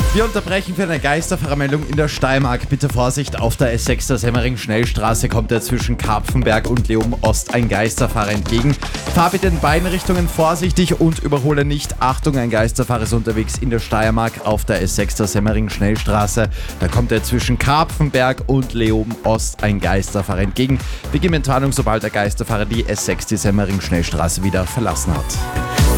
Wir unterbrechen für eine Geisterfahrermeldung in der Steiermark. Bitte Vorsicht, auf der S6 der Semmering-Schnellstraße kommt zwischen Karpfenberg und Leoben Ost ein Geisterfahrer entgegen. Fahr bitte in beiden Richtungen vorsichtig und überhole nicht. Achtung, ein Geisterfahrer ist unterwegs in der Steiermark auf der S6 der Semmering-Schnellstraße. Da kommt zwischen Karpfenberg und Leoben Ost ein Geisterfahrer entgegen. Wir geben Entwarnung, sobald der Geisterfahrer die S6, die Semmering-Schnellstraße wieder verlassen hat.